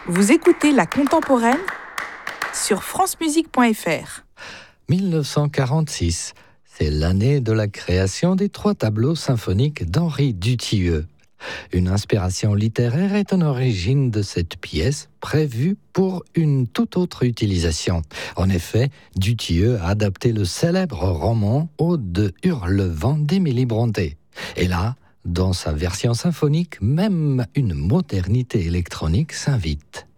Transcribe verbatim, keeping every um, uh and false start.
Vous écoutez La Contemporaine sur francemusique point f r. mille neuf cent quarante-six, c'est l'année de la création des trois tableaux symphoniques d'Henri Dutilleux. Une inspiration littéraire est en origine de cette pièce, prévue pour une toute autre utilisation. En effet, Dutilleux a adapté le célèbre roman Aude de Hurlevent d'Émilie Brontë. Et là, dans sa version symphonique, même une modernité électronique s'invite.